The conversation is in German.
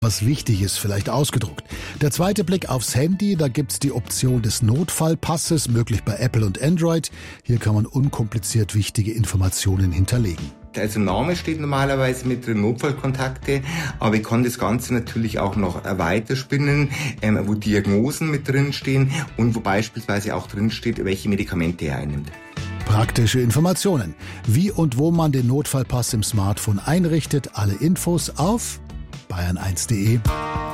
Was wichtig ist, vielleicht ausgedruckt. Der zweite Blick aufs Handy, da gibt's die Option des Notfallpasses, möglich bei Apple und Android. Hier kann man unkompliziert wichtige Informationen hinterlegen. Also Name steht normalerweise mit drin, Notfallkontakte, aber ich kann das Ganze natürlich auch noch weiterspinnen, wo Diagnosen mit drin stehen und wo beispielsweise auch drin steht, welche Medikamente er einnimmt. Praktische Informationen. Wie und wo man den Notfallpass im Smartphone einrichtet, alle Infos auf bayern1.de.